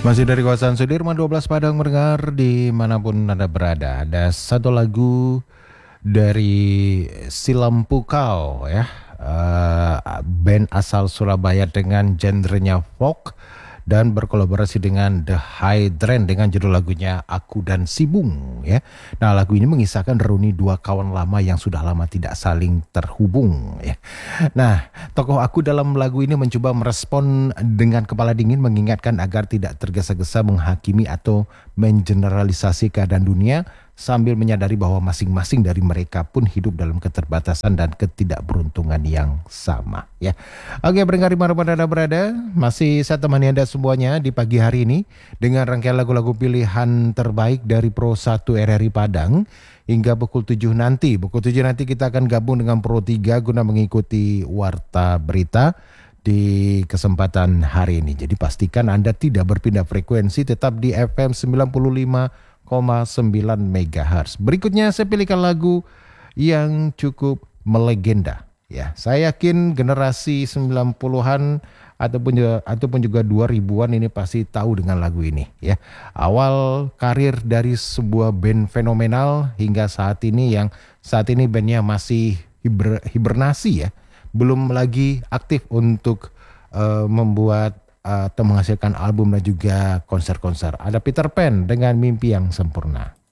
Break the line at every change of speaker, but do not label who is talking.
Masih dari kawasan Sudirman 12 Padang mendengar dimanapun Anda berada. Ada satu lagu dari Silampukau ya. Band asal Surabaya dengan genrenya folk dan berkolaborasi dengan The Hydrant dengan judul lagunya Aku dan Sibung ya. Nah, lagu ini mengisahkan reuni dua kawan lama yang sudah lama tidak saling terhubung ya. Nah, tokoh aku dalam lagu ini mencoba merespon dengan kepala dingin mengingatkan agar tidak tergesa-gesa menghakimi atau mengeneralisasi keadaan dunia sambil menyadari bahwa masing-masing dari mereka pun hidup dalam keterbatasan dan ketidakberuntungan yang sama ya. Oke, pendengar dimanapun Anda berada, masih saya temani Anda semuanya di pagi hari ini dengan rangkaian lagu-lagu pilihan terbaik dari Pro 1 RRI Padang hingga pukul 7 nanti. Pukul 7 nanti kita akan gabung dengan Pro 3 guna mengikuti warta berita di kesempatan hari ini. Jadi pastikan Anda tidak berpindah frekuensi, tetap di FM 95,9 MHz. Berikutnya saya pilihkan lagu yang cukup melegenda. Ya, saya yakin generasi 90-an ataupun juga 2000-an ini pasti tahu dengan lagu ini ya. Awal karir dari sebuah band fenomenal hingga saat ini yang saat ini bandnya masih hibernasi ya. Belum lagi aktif untuk membuat atau menghasilkan album dan juga konser-konser. Ada Peter Pan dengan Mimpi yang Sempurna.